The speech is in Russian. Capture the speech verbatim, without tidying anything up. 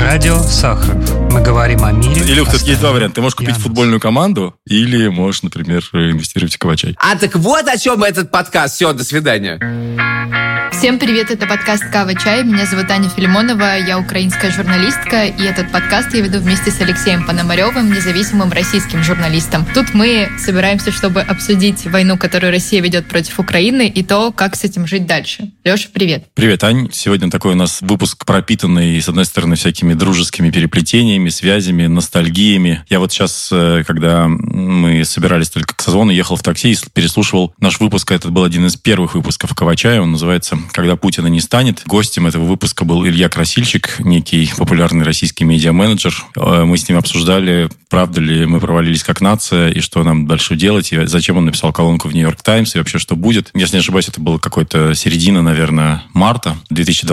Радио Сахаров. Мы говорим о мире. Илюх, тут есть два варианта. Ты можешь купить футбольную команду или можешь, например, инвестировать в Кавачай. А так вот о чем этот подкаст. Все, до свидания. Всем привет, это подкаст «Кава Чай». Меня зовут Аня Филимонова, я украинская журналистка, и этот подкаст я веду вместе с Алексеем Пономаревым, независимым российским журналистом. Тут мы собираемся, чтобы обсудить войну, которую Россия ведет против Украины, и то, как с этим жить дальше. Леша, привет. Привет, Ань. Сегодня такой у нас выпуск пропитанный, с одной стороны, всякими дружескими переплетениями, связями, ностальгиями. Я вот сейчас, когда мы собирались только к созвону, ехал в такси и переслушивал наш выпуск. Это был один из первых выпусков «Кава Чая». Он называется «Когда Путина не станет». Гостем этого выпуска был Илья Красильщик, некий популярный российский медиа-менеджер. Мы с ним обсуждали, правда ли мы провалились как нация, и что нам дальше делать, и зачем он написал колонку в «Нью-Йорк Таймс», и вообще что будет. Если не ошибаюсь, это было какое-то середина, наверное, марта две тысячи двадцать